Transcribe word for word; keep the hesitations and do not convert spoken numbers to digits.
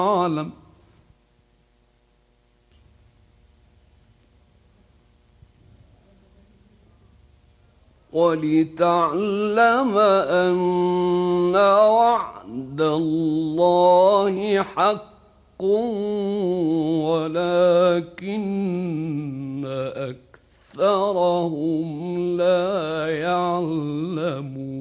أعلم. ولتعلم أن وعد الله حق ولكن أكثرهم لا يعلمون.